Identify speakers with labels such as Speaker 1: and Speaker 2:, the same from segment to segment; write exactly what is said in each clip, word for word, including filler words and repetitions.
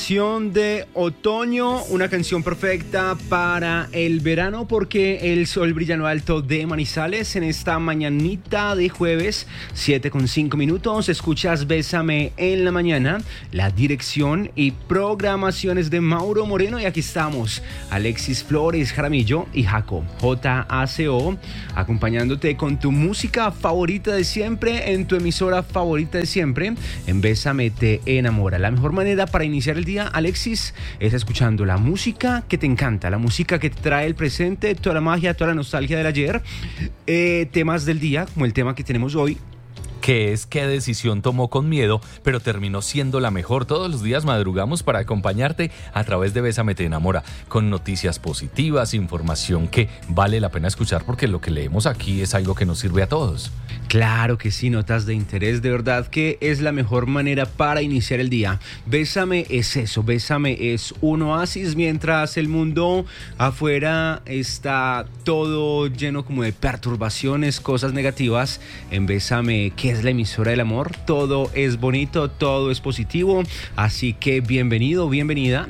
Speaker 1: canción de otoño, una canción perfecta para el verano porque el sol brilla en lo alto de Manizales en esta mañanita de jueves, siete con cinco minutos. Escuchas Bésame en la mañana, la dirección y programaciones de Mauro Moreno, y aquí estamos, Alexis Flores Jaramillo y Jaco J A C O, acompañándote con tu música favorita de siempre en tu emisora favorita de siempre, en Bésame te enamora. La mejor manera para iniciar el día, Alexis, es escuchando la música que te encanta, la música que te trae el presente, toda la magia, toda la nostalgia del ayer, eh, temas del día, como el tema que tenemos hoy,
Speaker 2: que es qué decisión tomó con miedo, pero terminó siendo la mejor. Todos los días madrugamos para acompañarte a través de Bésame te enamora, con noticias positivas, información que vale la pena escuchar, porque lo que leemos aquí es algo que nos sirve a todos.
Speaker 1: Claro que sí, notas de interés, de verdad que es la mejor manera para iniciar el día. Bésame es eso, Bésame es un oasis mientras el mundo afuera está todo lleno como de perturbaciones, cosas negativas. En Bésame, que es la emisora del amor, todo es bonito, todo es positivo, así que bienvenido, bienvenida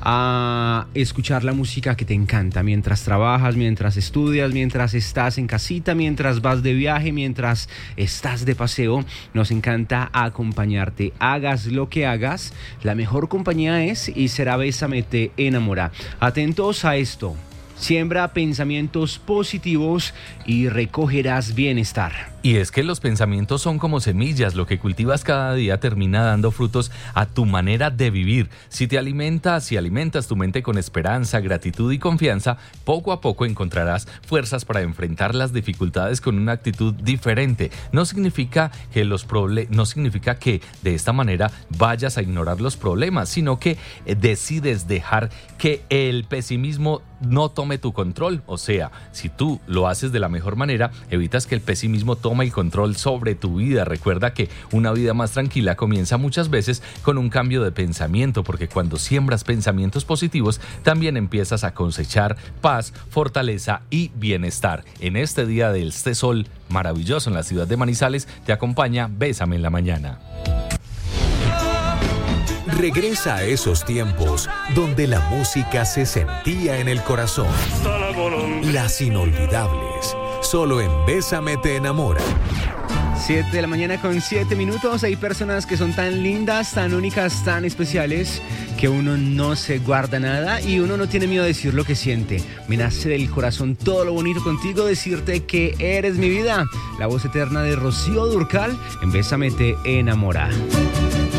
Speaker 1: a escuchar la música que te encanta mientras trabajas, mientras estudias, mientras estás en casita, mientras vas de viaje, mientras estás de paseo. Nos encanta acompañarte, hagas lo que hagas, la mejor compañía es y será Bésame te enamora. Atentos a esto: siembra pensamientos positivos y recogerás bienestar.
Speaker 2: Y es que los pensamientos son como semillas, lo que cultivas cada día termina dando frutos a tu manera de vivir. Si te alimentas, si alimentas tu mente con esperanza, gratitud y confianza, poco a poco encontrarás fuerzas para enfrentar las dificultades con una actitud diferente. No significa que los proble- no significa que de esta manera vayas a ignorar los problemas, sino que decides dejar que el pesimismo no tome tu control. O sea, si tú lo haces de la mejor manera, evitas que el pesimismo tome Toma el control sobre tu vida. Recuerda que una vida más tranquila comienza muchas veces con un cambio de pensamiento, porque cuando siembras pensamientos positivos, también empiezas a cosechar paz, fortaleza y bienestar. En este día de este sol maravilloso en la ciudad de Manizales, te acompaña Bésame en la mañana.
Speaker 3: Regresa a esos tiempos donde la música se sentía en el corazón. Las inolvidables. Solo en Bésame te enamora.
Speaker 1: siete de la mañana con siete minutos. Hay personas que son tan lindas, tan únicas, tan especiales, que uno no se guarda nada y uno no tiene miedo de decir lo que siente. Me nace del corazón todo lo bonito contigo, decirte que eres mi vida. La voz eterna de Rocío Dúrcal en Bésame te enamora.